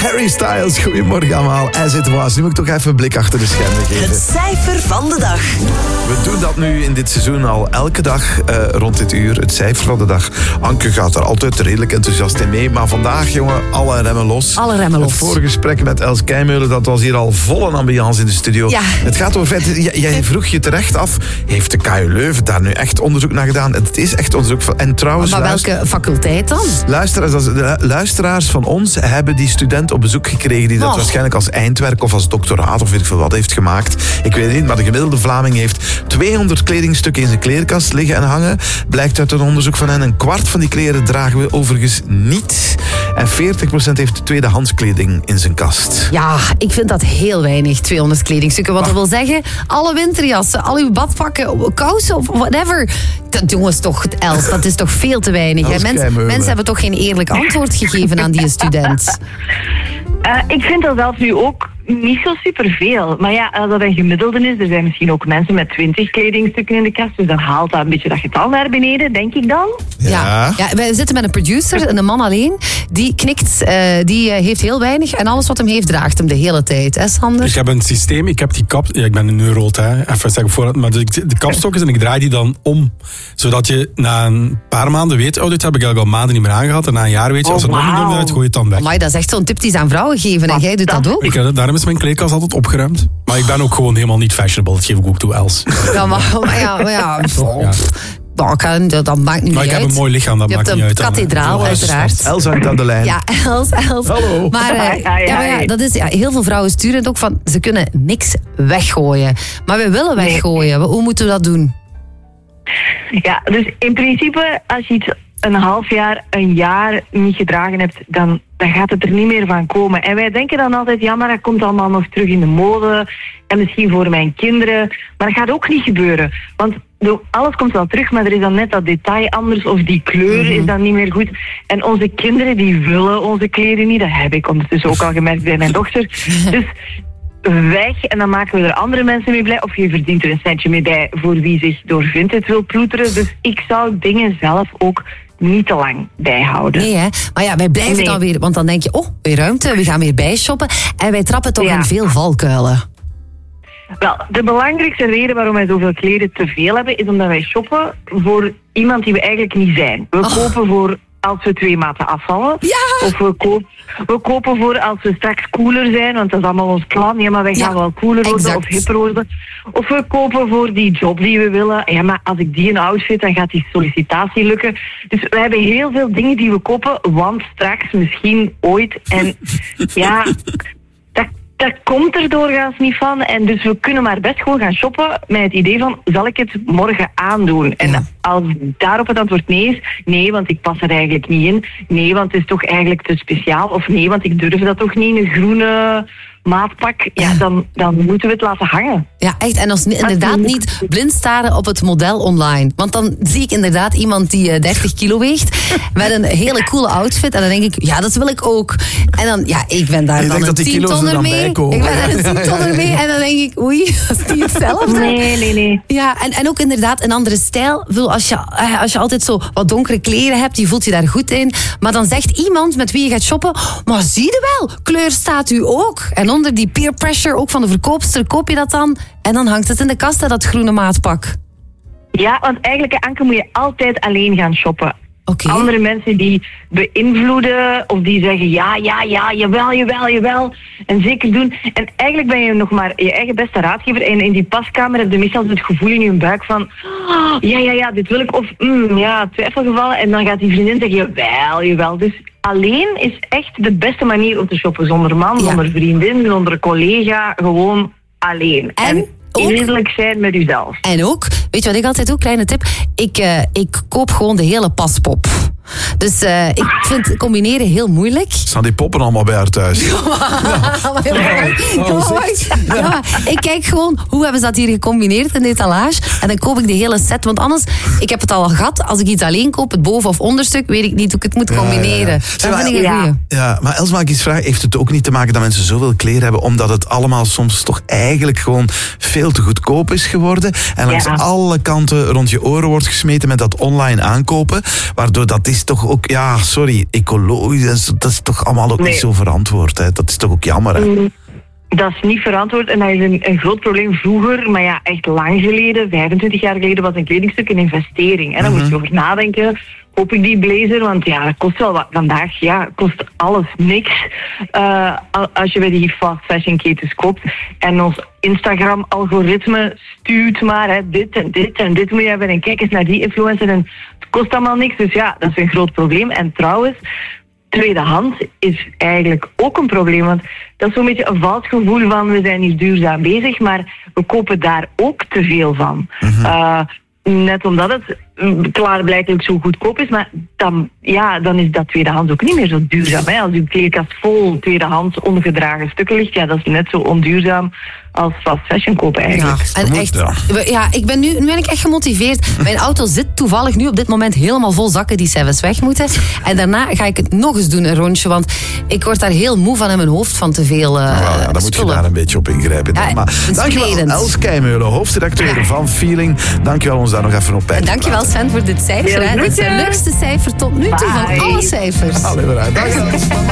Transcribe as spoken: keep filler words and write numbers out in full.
Harry Styles, goedemorgen allemaal. As it was. Nu moet ik toch even een blik achter de schermen geven. Het cijfer van de dag. We doen dat nu in dit seizoen al elke dag uh, rond dit uur. Het cijfer van de dag. Anke gaat er altijd redelijk enthousiast in mee. Maar vandaag, jongen, alle remmen los. Alle remmen los. Het vorige gesprek met Els Keimeulen, dat was hier al vol een ambiance in de studio. Ja. Het gaat over feit. J- jij vroeg je terecht af, heeft de K U Leuven daar nu echt onderzoek naar gedaan? Het is echt onderzoek van... En trouwens, Maar luister, welke faculteit dan? luisteraars, de luisteraars van ons hebben die student op bezoek gekregen die dat Oh. waarschijnlijk als eindwerk of als doctoraat of weet ik veel wat heeft gemaakt. Ik weet het niet, maar de gemiddelde Vlaming heeft tweehonderd kledingstukken in zijn kleerkast liggen en hangen. Blijkt uit een onderzoek van hen. Een kwart van die kleren dragen we overigens niet. En veertig procent heeft tweedehands kleding in zijn kast. Ja, ik vind dat heel weinig, tweehonderd kledingstukken. Wat dat wil zeggen, alle winterjassen, al uw badpakken, kousen of whatever. Dat, jongens, toch, Els, dat is toch veel te weinig. Hè? Els Mens, Keimeulen. mensen hebben toch geen eerlijk antwoord gegeven aan die student. Uh, ik vind dat zelf nu ook niet zo superveel. Maar ja, als dat een gemiddelde is, er zijn misschien ook mensen met twintig kledingstukken in de kast, dus dan haalt dat een beetje dat getal naar beneden, denk ik dan. Ja. Ja, wij zitten met een producer, een man alleen. Die knikt, uh, die uh, heeft heel weinig en alles wat hem heeft draagt hem de hele tijd. Hè, Sander? Ik heb een systeem, ik heb die kap... Ja, ik ben een neuroot, hè. Even zeggen vooruit. Maar de, de kapstokjes en ik draai die dan om. Zodat je na een paar maanden weet, oh, dit heb ik eigenlijk al maanden niet meer aangehad. En na een jaar weet je, als er Oh, nog een wauw. ding uit, gooi je het dan weg. Amai, dat is echt zo'n tip die ze aan vrouwen geven. En jij doet dat ook. Ik, heb- daarom is mijn kleedkast altijd opgeruimd. Maar ik ben ook gewoon helemaal niet fashionable. Dat geef ik ook toe, Els. Ja, maar, maar ja, maar ja. Ja. Dat, kan, dat, dat maakt niet Maar ik uit. heb een mooi lichaam, dat Je maakt hebt niet een uit. dan, hè. kathedraal, Veel uiteraard. Els hangt aan de lijn. Ja, Els, Els. Hallo. Maar, eh, Hi, hi, ja, maar ja, hi. dat is, ja, heel veel vrouwen sturen het ook van, ze kunnen niks weggooien. Maar we willen Nee. weggooien. Hoe moeten we dat doen? Ja, dus in principe, als je iets een half jaar, een jaar niet gedragen hebt, dan, dan gaat het er niet meer van komen. En wij denken dan altijd, ja, maar dat komt allemaal nog terug in de mode. En misschien voor mijn kinderen. Maar dat gaat ook niet gebeuren. Want bedoel, alles komt wel terug, maar er is dan net dat detail anders. Of die kleur is dan niet meer goed. En onze kinderen, die willen onze kleren niet. Dat heb ik ondertussen ook al gemerkt bij mijn dochter. Dus weg en dan maken we er andere mensen mee blij. Of je verdient er een centje mee bij voor wie zich door Vinted wil ploeteren. Dus ik zou dingen zelf ook niet te lang bijhouden. Nee, hè? Maar ja, wij blijven Nee. dan weer, want dan denk je, oh, weer ruimte, we gaan weer bijshoppen. En wij trappen toch Ja. in veel valkuilen. Wel, de belangrijkste reden waarom wij zoveel kleren te veel hebben, is omdat wij shoppen voor iemand die we eigenlijk niet zijn. We Oh. kopen voor als we twee maten afvallen. Ja! Of we, koop, we kopen voor als we straks cooler zijn, want dat is allemaal ons plan. Ja, maar wij gaan Ja, wel cooler worden exact. of hipper worden. Of we kopen voor die job die we willen. Ja, maar als ik die een outfit, dan gaat die sollicitatie lukken. Dus we hebben heel veel dingen die we kopen, want straks misschien ooit. En ja, dat, dat komt er doorgaans niet van. En dus we kunnen maar best gewoon gaan shoppen met het idee van, zal ik het morgen aandoen? En Ja. als daarop het antwoord nee is, nee, want ik pas er eigenlijk niet in. Nee, want het is toch eigenlijk te speciaal. Of nee, want ik durf dat toch niet in een groene maatpak. Ja, dan, dan moeten we het laten hangen. Ja, echt. En als inderdaad Absoluut. niet blind staren op het model online. Want dan zie ik inderdaad iemand die eh, dertig kilo weegt met een hele coole outfit. En dan denk ik, ja, dat wil ik ook. En dan, ja, ik ben daar Je dan denkt een dat die kilo's er tientonner dan mee. bij komen. Ik ben daar een tientonner mee. En dan denk ik, oei, dat is niet hetzelfde. Nee, nee, nee. Ja, en, en ook inderdaad een andere stijl. Ik bedoel, Als je, eh, als je altijd zo wat donkere kleren hebt, je voelt je daar goed in. Maar dan zegt iemand met wie je gaat shoppen, maar zie je wel, kleur staat u ook. En onder die peer pressure, ook van de verkoopster, koop je dat dan. En dan hangt het in de kast, hè, dat groene maatpak. Ja, want eigenlijk, Anke, moet je altijd alleen gaan shoppen. Oké. Andere mensen die beïnvloeden of die zeggen ja, ja, ja, jawel, jawel, jawel. En zeker doen. En eigenlijk ben je nog maar je eigen beste raadgever. En in die paskamer heb je meestal het gevoel in je buik van oh, ja, ja, ja, dit wil ik. Of mm, ja, twijfelgevallen. En dan gaat die vriendin zeggen jawel, jawel. Dus alleen is echt de beste manier om te shoppen. Zonder man, Ja. zonder vriendin, zonder collega. Gewoon alleen. En ook- eerlijk zijn met jezelf. En ook, weet je wat ik altijd doe? Kleine tip. Ik, uh, ik koop gewoon de hele paspop. Dus uh, ik vind combineren heel moeilijk. Staan die poppen allemaal bij haar thuis? Ja, maar, ja, maar ik kijk gewoon, hoe hebben ze dat hier gecombineerd in de etalage? En dan koop ik de hele set. Want anders, ik heb het al gehad. Als ik iets alleen koop, het boven- of onderstuk, weet ik niet hoe ik het moet combineren. Ja, ja, ja. Dat Zeg maar, vind ik een ja. goeie. Ja, maar Els, mag ik iets vragen? Heeft het ook niet te maken dat mensen zoveel kleren hebben, omdat het allemaal soms toch eigenlijk gewoon veel te goedkoop is geworden en langs Ja. alle kanten rond je oren wordt gesmeten met dat online aankopen, waardoor dat is is toch ook, ja, sorry, ecologisch, dat is, dat is toch allemaal ook Nee. niet zo verantwoord. Hè? Dat is toch ook jammer, hè? Mm, Dat is niet verantwoord en dat is een, een groot probleem vroeger, maar ja, echt lang geleden, vijfentwintig jaar geleden, was een kledingstuk een investering. En dan moet je over nadenken. Koop ik die blazer? Want ja, dat kost wel wat. Vandaag ja, kost alles niks. Uh, als je bij die fast fashion ketens koopt. En ons Instagram-algoritme stuurt maar hè, dit en dit en dit moet je hebben. En kijk eens naar die influencer. En het kost allemaal niks. Dus ja, dat is een groot probleem. En trouwens, tweedehands is eigenlijk ook een probleem. Want dat is zo'n beetje een vals gevoel van we zijn hier duurzaam bezig. Maar we kopen daar ook te veel van. Mm-hmm. Uh, Net omdat het klaarblijkelijk zo goedkoop is, maar dan, ja, dan is dat tweedehands ook niet meer zo duurzaam. Hè? Als uw kleerkast vol tweedehands ongedragen stukken ligt, ja, dat is net zo onduurzaam als fast fashion kopen eigenlijk. Ja, en echt, ja, ik ben nu, nu ben ik echt gemotiveerd. Mijn auto zit toevallig nu op dit moment helemaal vol zakken die zelfs weg moeten. En daarna ga ik het nog eens doen, een rondje, want ik word daar heel moe van in mijn hoofd van te veel uh, nou, ja, dan moet je daar een beetje op ingrijpen. Ja, maar dankjewel, Els Keimeulen, hoofdredacteur van Feeling. Dankjewel ons daar nog even op bij. En dankjewel Sven voor dit cijfer. Hè. Dit is het leukste cijfer tot nu toe van alle cijfers. Allee,